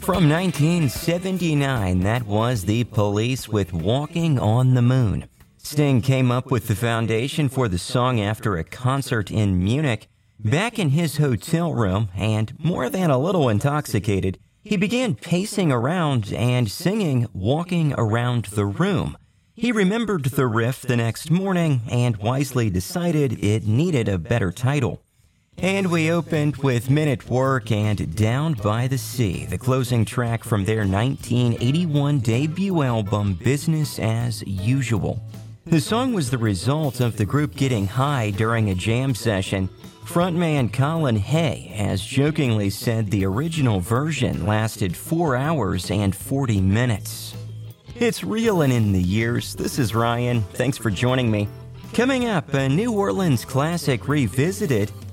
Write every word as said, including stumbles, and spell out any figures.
From nineteen seventy-nine, that was The Police with Walking on the Moon. Sting came up with the foundation for the song after a concert in Munich. Back in his hotel room, and more than a little intoxicated, he began pacing around and singing Walking Around the Room. He remembered the riff the next morning and wisely decided it needed a better title. And we opened with Men at Work and Down by the Sea, the closing track from their nineteen eighty-one debut album, Business as Usual. The song was the result of the group getting high during a jam session. Frontman Colin Hay has jokingly said the original version lasted four hours and forty minutes. It's reelin' in the years. This is Ryan. Thanks for joining me. Coming up, a New Orleans classic revisited.